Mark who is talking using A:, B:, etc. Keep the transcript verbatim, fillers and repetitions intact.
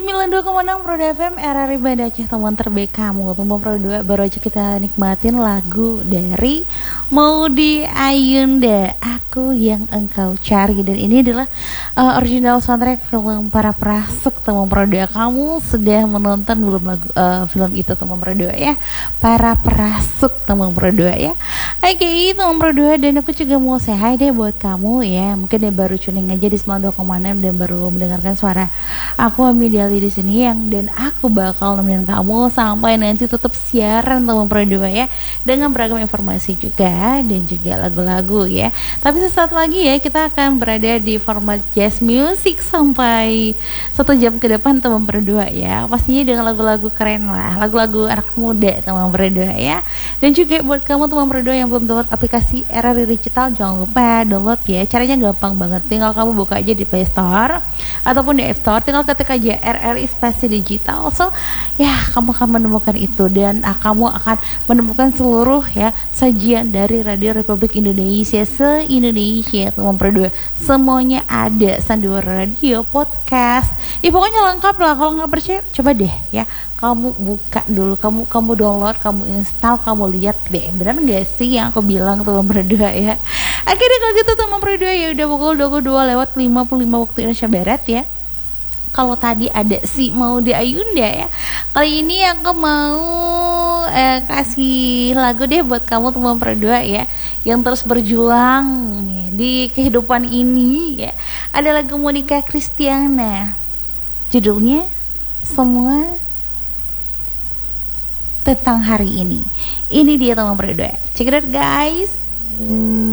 A: sembilan puluh dua koma enam Pro F M R R I Banda Aceh, teman terbaik kamu. Teman Pro dua, baru aja kita nikmatin lagu dari Maudy Ayunda, Aku Yang Engkau Cari. Dan ini adalah uh, original soundtrack film Para Prasuk. Teman Pro dua, kamu sudah menonton belum lagu uh, film itu teman Pro dua ya? Para Prasuk teman Pro dua ya. Oke teman Pro dua, dan aku juga mau say hi deh buat kamu ya. Mungkin yang baru tuning aja di sembilan puluh dua koma enam dan baru mendengarkan suara aku Amidiali di sini, yang dan aku bakal nemenin kamu sampai nanti tutup siaran teman Pro dua ya, dengan beragam informasi juga dan juga lagu-lagu ya. Tapi sesaat lagi ya kita akan berada di format jazz music sampai satu jam ke depan teman Pro dua ya. Pastinya dengan lagu-lagu keren lah, lagu-lagu anak muda teman Pro dua ya. Dan juga buat kamu teman Pro dua yang belum download aplikasi R R I Digital, jangan lupa download ya. Caranya gampang banget, tinggal kamu buka aja di Play Store ataupun di App Store, tinggal ketik aja R R I Spasi Digital. So ya kamu akan menemukan itu, dan uh, kamu akan menemukan seluruh ya sajian dari Radio Republik Indonesia se-Indonesia teman Pro dua. Semuanya ada, sandiwara radio, podcast, ya pokoknya lengkap lah. Kalau nggak percaya coba deh ya, kamu buka dulu, kamu kamu download, kamu install, kamu lihat deh benar nggak sih yang aku bilang teman Pro dua ya. Akhirnya kalau gitu teman Pro dua ya, udah pukul dua puluh dua lewat lima puluh lima waktu Indonesia Barat ya. Kalau tadi ada si Maudy Ayunda ya, kali ini aku mau eh, kasih lagu deh buat kamu teman Pro dua ya, yang terus berjuang ya, di kehidupan ini ya. Ada lagu Monica Christiana, judulnya Semua Tentang Hari Ini. Ini dia teman Pro dua, check it out guys.